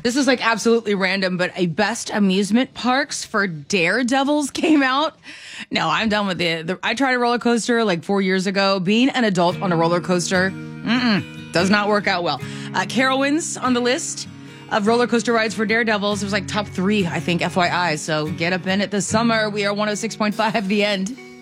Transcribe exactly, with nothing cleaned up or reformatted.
This is like absolutely random, but a best amusement parks for Daredevils came out. No, I'm done with it. The, I tried a roller coaster like four years ago. Being an adult on a roller coaster, mm-mm, does not work out well. Uh, Carowinds on the list of roller coaster rides for Daredevils. It was like top three, I think, F Y I. So get up in it this summer. We are one oh six point five The End.